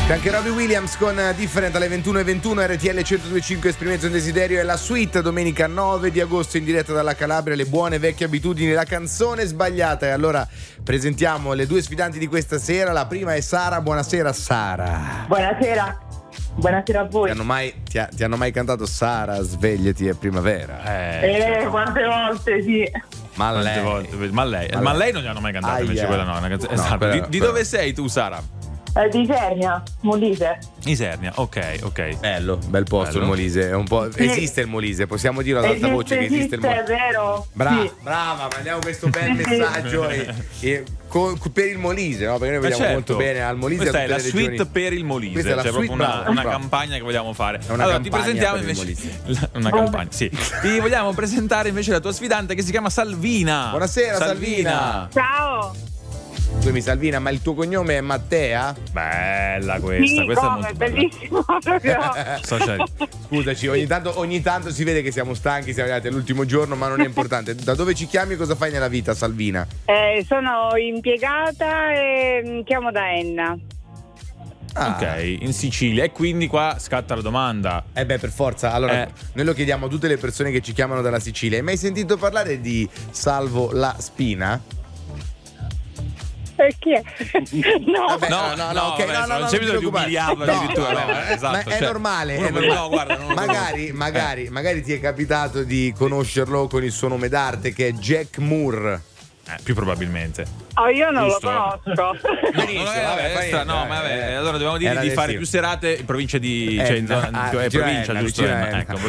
Anche Robbie Williams con Different alle 21:21, RTL 102.5 Esprimete un desiderio, è la suite, domenica 9 di agosto in diretta dalla Calabria, le buone vecchie abitudini, la canzone sbagliata. E allora presentiamo le due sfidanti di questa sera. La prima è Sara. Buonasera Sara. Buonasera. Buonasera a voi. Ti hanno mai cantato Sara, svegliati, è primavera? Quante volte, sì. Ma lei non gli hanno mai cantato invece quella no, una canzone. No, esatto. quella- Di dove sei tu, Sara? Di Isernia, Molise. Isernia, ok. Bello, bel posto. Bello. Il Molise, è un po'. Sì. Esiste il Molise, possiamo dirlo ad alta voce che esiste il Molise. È vero. Sì. Brava, mandiamo questo bel Sì. messaggio per il Molise, no? Perché noi vediamo certo. molto bene al Molise. Questa a è tutte la le suite regioni. per il Molise. Questa è la c'è suite, proprio una bravo. campagna che vogliamo fare. È una Allora, ti campagna presentiamo per il invece una campagna, sì. Ti vogliamo presentare invece la tua sfidante che si chiama Salvina. Buonasera, Salvina. Ciao. Scusami Salvina, ma il tuo cognome è Mattea? Bella questa, Sì, questa come, è molto bella. bellissimo proprio. Social. Scusaci, ogni tanto si vede che siamo stanchi, siamo arrivati all'ultimo giorno, ma non è importante. Da dove ci chiami e cosa fai nella vita, Salvina? Sono impiegata e mi chiamo da Enna. Ok, in Sicilia, e quindi qua scatta la domanda. Per forza. Allora, noi lo chiediamo a tutte le persone che ci chiamano dalla Sicilia. Hai mai sentito parlare di Salvo La Spina? E chi è? No. Vabbè, No, ok, non c'è bisogno di umiliarlo addirittura, no, esatto, ma è cioè, normale. uno È può- normale. no, guarda, non lo Magari ti è capitato di conoscerlo con il suo nome d'arte, che è Jack Moore. più probabilmente. Oh, io non Giusto. lo conosco. Benissimo, Allora dobbiamo dire Era di fare adesivo. più serate in provincia di Enna, cioè in zona- vicino a provincia, Enna, giusto? vicino a Enna, Enna. ecco,